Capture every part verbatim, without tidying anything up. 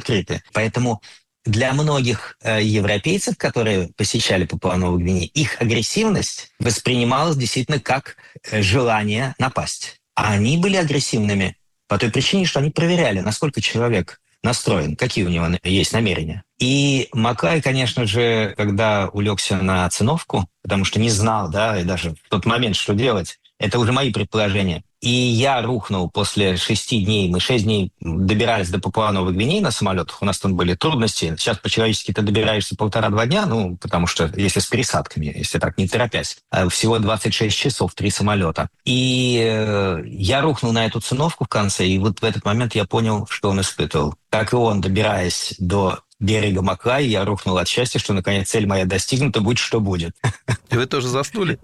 открыты. Поэтому для многих э, европейцев, которые посещали Папуа-Новую Гвинею, их агрессивность воспринималась действительно как э, желание напасть. А они были агрессивными по той причине, что они проверяли, насколько человек настроен, какие у него есть намерения. И Маклай, конечно же, когда улегся на циновку, потому что не знал, да, и даже в тот момент, что делать, это уже мои предположения. И я рухнул после шести дней. Мы шесть дней добирались до Папуа-Новой Гвинеи на самолетах. У нас там были трудности. Сейчас по-человечески ты добираешься полтора-два дня, ну, потому что если с пересадками, если так, не торопясь. Всего двадцать шесть часов, три самолета. И э, я рухнул на эту циновку в конце, и вот в этот момент я понял, что он испытывал. Как и он, добираясь до берега Маклай, я рухнул от счастья, что, наконец, цель моя достигнута, будь что будет. И вы тоже заснули?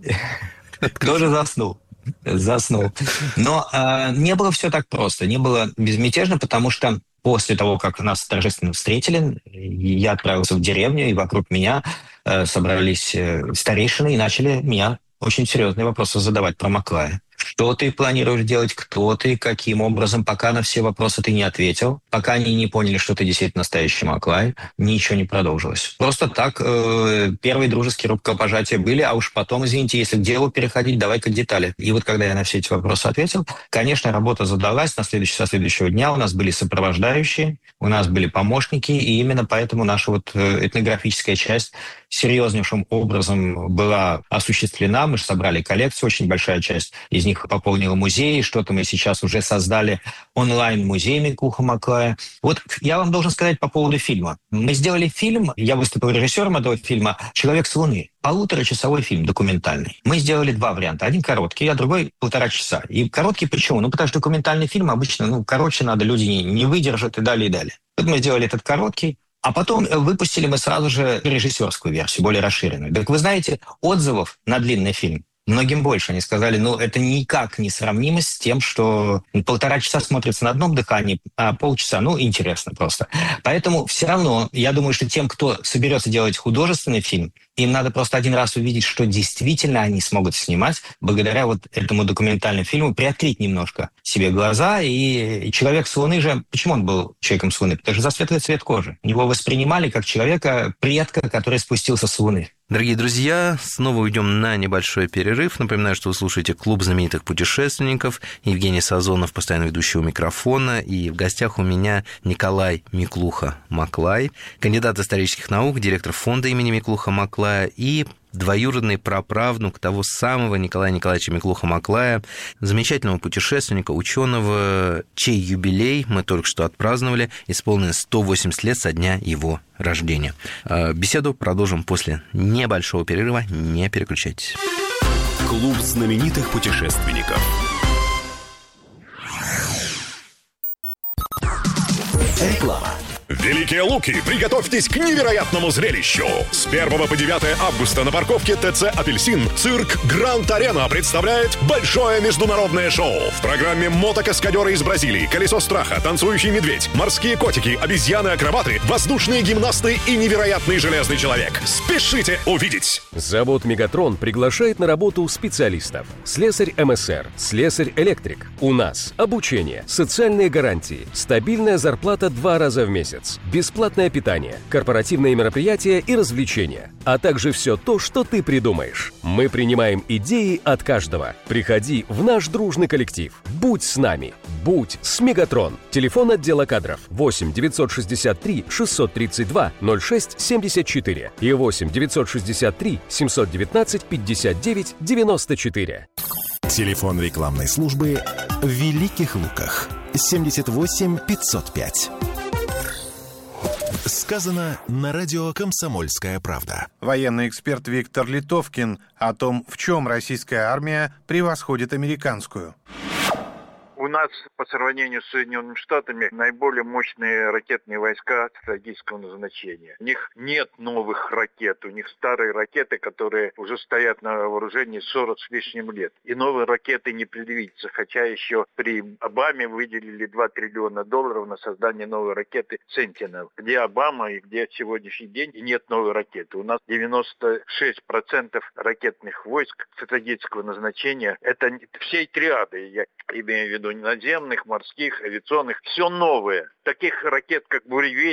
Тоже заснул. Заснул. Но э, не было все так просто, не было безмятежно, потому что после того, как нас торжественно встретили, я отправился в деревню, и вокруг меня э, собрались э, старейшины и начали меня очень серьезные вопросы задавать про Маклая. Что ты планируешь делать, кто ты, каким образом, пока на все вопросы ты не ответил, пока они не поняли, что ты действительно настоящий Маклай, ничего не продолжилось. Просто так э, первые дружеские рукопожатия были, а уж потом, извините, если к делу переходить, давай-ка детали. И вот когда я на все эти вопросы ответил, конечно, работа задалась. На следующий, со следующего дня у нас были сопровождающие, у нас были помощники, и именно поэтому наша вот этнографическая часть серьезнейшим образом была осуществлена. Мы же собрали коллекцию, очень большая часть из них пополнила музеи, что-то мы сейчас уже создали онлайн-музей Миклуха Маклая. Вот я вам должен сказать по поводу фильма. Мы сделали фильм, я выступил режиссером этого фильма «Человек с Луны». Полуторачасовой фильм, документальный. Мы сделали два варианта. Один короткий, а другой полтора часа. И короткий почему? Ну, потому что документальный фильм обычно, ну, короче надо, люди не, не выдержат и далее, и далее. Вот мы сделали этот короткий, а потом выпустили мы сразу же режиссерскую версию, более расширенную. Так вы знаете, отзывов на длинный фильм многим больше. Они сказали, ну, это никак не сравнимо с тем, что полтора часа смотрится на одном дыхании, а полчаса, ну, интересно просто. Поэтому все равно, я думаю, что тем, кто соберется делать художественный фильм, им надо просто один раз увидеть, что действительно они смогут снимать, благодаря вот этому документальному фильму, приоткрыть немножко себе глаза. И человек с Луны же, почему он был человеком с Луны? Потому что за светлый цвет кожи. Его воспринимали как человека, предка, который спустился с Луны. Дорогие друзья, снова уйдем на небольшой перерыв. Напоминаю, что вы слушаете «Клуб знаменитых путешественников». Евгений Сазонов, постоянно ведущий у микрофона. И в гостях у меня Николай Миклуха Маклай, кандидат исторических наук, директор фонда имени Миклуха Маклая и двоюродный праправнук того самого Николая Николаевича Миклуха Маклая, замечательного путешественника, ученого, чей юбилей мы только что отпраздновали, исполнилось сто восемьдесят лет со дня его рождения. Беседу продолжим после небольшого перерыва. Не переключайтесь. Клуб знаменитых путешественников. Реклама. Великие Луки, приготовьтесь к невероятному зрелищу! С первого по девятое августа на парковке ТЦ «Апельсин» цирк «Гранд Арена» представляет большое международное шоу. В программе мотокаскадеры из Бразилии, колесо страха, танцующий медведь, морские котики, обезьяны-акробаты, воздушные гимнасты и невероятный железный человек. Спешите увидеть! Завод «Мегатрон» приглашает на работу специалистов. Слесарь МСР, слесарь-электрик. У нас обучение, социальные гарантии, стабильная зарплата два раза в месяц. Бесплатное питание, корпоративные мероприятия и развлечения, а также все то, что ты придумаешь. Мы принимаем идеи от каждого. Приходи в наш дружный коллектив. Будь с нами. Будь с Мегатрон. Телефон отдела кадров восемь девятьсот шестьдесят три шестьсот тридцать два ноль шесть семьдесят четыре и восемь девятьсот шестьдесят три семьсот девятнадцать пятьдесят девять девяносто четыре. Телефон рекламной службы в Великих Луках семьдесят восемь пятьсот пять. Сказано на радио «Комсомольская правда». Военный эксперт Виктор Литовкин о том, в чем российская армия превосходит американскую. У нас по сравнению с Соединенными Штатами наиболее мощные ракетные войска стратегического назначения. У них нет новых ракет, у них старые ракеты, которые уже стоят на вооружении сорок с лишним лет. И новые ракеты не предвидится, хотя еще при Обаме выделили два триллиона долларов на создание новой ракеты «Сентинел». Где Обама и где сегодняшний день и нет новой ракеты. У нас девяносто шесть процентов ракетных войск стратегического назначения. Это всей триады, я имею в виду наземных, морских, авиационных, все новое. Таких ракет, как «Буревестник»,